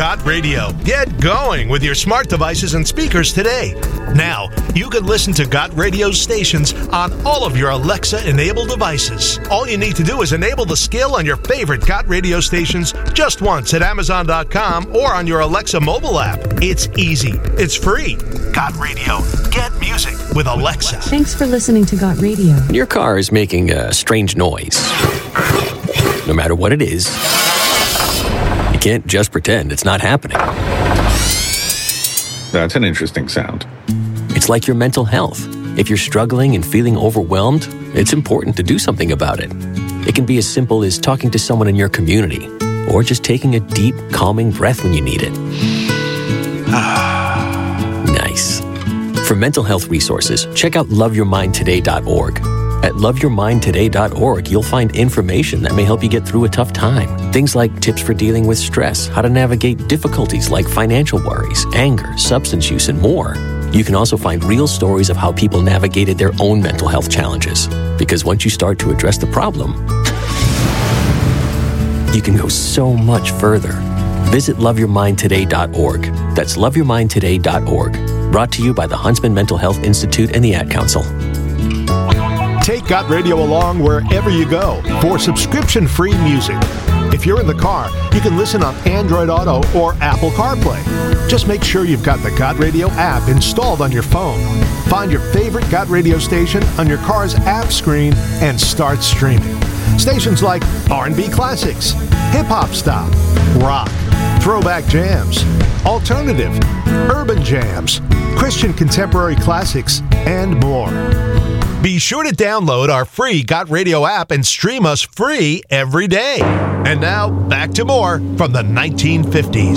Got Radio. Get going with your smart devices and speakers today. Now, you can listen to Got Radio stations on all of your Alexa-enabled devices. All you need to do is enable the skill on your favorite Got Radio stations just once at Amazon.com or on your Alexa mobile app. It's easy. It's free. Got Radio. Get music with Alexa. Thanks for listening to Got Radio. Your car is making a strange noise. No matter what it is, you can't just pretend it's not happening. That's an interesting sound. It's like your mental health. If you're struggling and feeling overwhelmed, it's important to do something about it. It can be as simple as talking to someone in your community, or just taking a deep, calming breath when you need it. Nice. For mental health resources, check out loveyourmindtoday.org. At loveyourmindtoday.org, you'll find information that may help you get through a tough time. Things like tips for dealing with stress, how to navigate difficulties like financial worries, anger, substance use, and more. You can also find real stories of how people navigated their own mental health challenges. Because once you start to address the problem, you can go so much further. Visit loveyourmindtoday.org. That's loveyourmindtoday.org. Brought to you by the Huntsman Mental Health Institute and the Ad Council. Take Got Radio along wherever you go for subscription-free music. If you're in the car, you can listen on Android Auto or Apple CarPlay. Just make sure you've got the Got Radio app installed on your phone. Find your favorite Got Radio station on your car's app screen and start streaming. Stations like R&B classics, hip-hop stop, rock, throwback jams, alternative, urban jams, Christian contemporary classics, and more. Be sure to download our free Got Radio app and stream us free every day. And now, back to more from the 1950s.